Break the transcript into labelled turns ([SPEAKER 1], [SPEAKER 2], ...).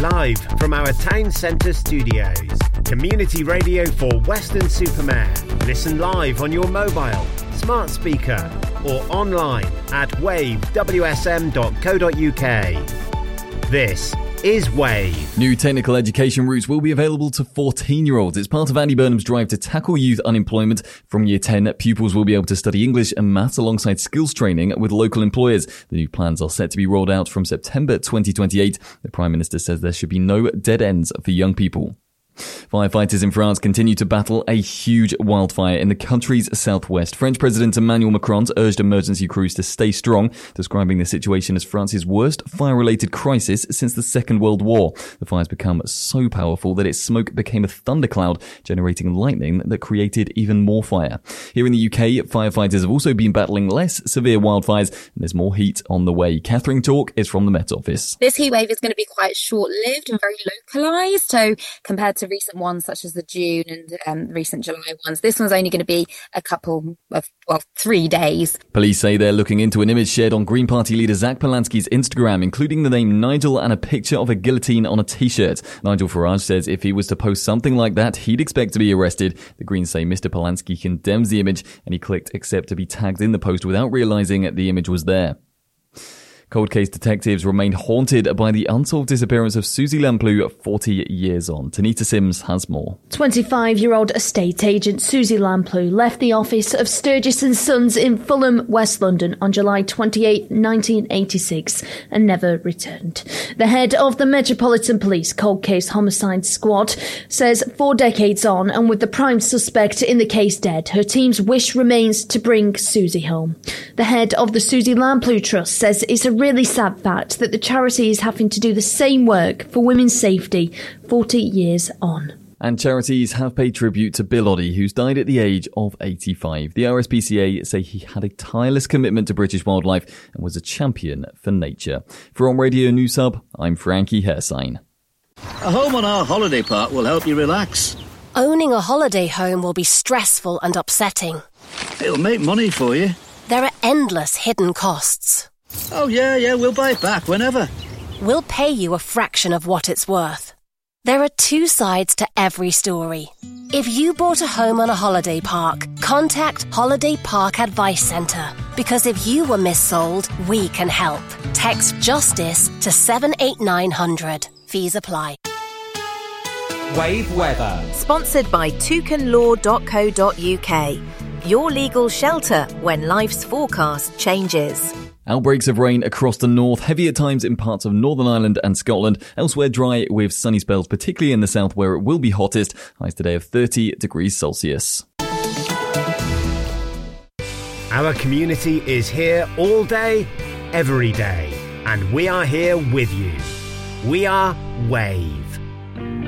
[SPEAKER 1] live from our town centre studios. Community radio for Weston-super-Mare. Listen live on your mobile, smart speaker or online at wavewsm.co.uk. This is Wave.
[SPEAKER 2] New technical education routes will be available to 14-year-olds. It's part of Andy Burnham's drive to tackle youth unemployment. From Year 10, pupils will be able to study English and maths alongside skills training with local employers. The new plans are set to be rolled out from September 2028. The Prime Minister says there should be no dead ends for young people. Firefighters in France continue to battle a huge wildfire in the country's southwest. French President Emmanuel Macron urged emergency crews to stay strong, describing the situation as France's worst fire-related crisis since the Second World War. The fire's become so powerful that its smoke became a thundercloud, generating lightning that created even more fire. Here in the UK, firefighters have also been battling less severe wildfires, and there's more heat on the way. Catherine Talk is from the Met Office.
[SPEAKER 3] This heatwave is going to be quite short-lived and very localised, so compared to recent ones such as the June and recent July ones, this one's only going to be a couple of 3 days.
[SPEAKER 2] Police say they're looking into an image shared on Green Party leader Zach Polanski's Instagram, including the name Nigel and a picture of a guillotine on a t-shirt. Nigel Farage says if he was to post something like that, he'd expect to be arrested. The Greens say Mr. Polanski condemns the image and he clicked accept to be tagged in the post without realising the image was there. Cold case detectives remain haunted by the unsolved disappearance of Susie Lamplugh 40 years on. Tanita Sims has more.
[SPEAKER 4] 25-year-old estate agent Susie Lamplugh left the office of Sturgis & Sons in Fulham, West London on July 28, 1986 and never returned. The head of the Metropolitan Police Cold Case Homicide Squad says 4 decades on and with the prime suspect in the case dead, her team's wish remains to bring Susie home. The head of the Susie Lamplugh Trust says it's a really sad fact that the charity is having to do the same work for women's safety 40 years on.
[SPEAKER 2] And charities have paid tribute to Bill Oddie, who's died at the age of 85. The RSPCA say he had a tireless commitment to British wildlife and was a champion for nature. For On Radio News Hub, I'm Frankie Hersign.
[SPEAKER 5] A home on our holiday park will help you relax.
[SPEAKER 6] Owning a holiday home will be stressful and upsetting.
[SPEAKER 5] It'll make money for you.
[SPEAKER 6] There are endless hidden costs.
[SPEAKER 5] Oh, yeah, we'll buy it back whenever.
[SPEAKER 6] We'll pay you a fraction of what it's worth. There are 2 sides to every story. If you bought a home on a holiday park, contact Holiday Park Advice Centre. Because if you were missold, we can help. Text JUSTICE to 78900. Fees apply.
[SPEAKER 7] Wave Weather.
[SPEAKER 8] Sponsored by toucanlaw.co.uk. Your legal shelter when life's forecast changes.
[SPEAKER 2] Outbreaks of rain across the north, heavy at times in parts of Northern Ireland and Scotland. Elsewhere dry with sunny spells, particularly in the south where it will be hottest. Highs today of 30 degrees Celsius.
[SPEAKER 1] Our community is here all day, every day, and we are here with you. We are Wave.